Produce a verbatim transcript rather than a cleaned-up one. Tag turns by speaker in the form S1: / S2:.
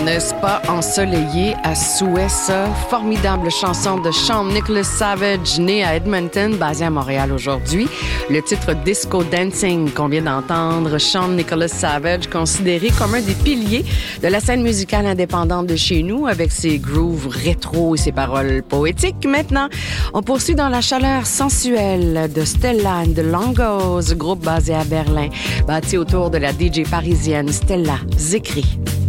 S1: N'est-ce pas ensoleillé à souhait, ça? Formidable chanson de Sean Nicholas Savage, né à Edmonton, basé à Montréal aujourd'hui. Le titre Disco Dancing qu'on vient d'entendre, Sean Nicholas Savage, considéré comme un des piliers de la scène musicale indépendante de chez nous, avec ses grooves rétro et ses paroles poétiques. Maintenant, on poursuit dans la chaleur sensuelle de Stella and the Longos, groupe basé à Berlin, bâti autour de la D J parisienne Stella Zikri.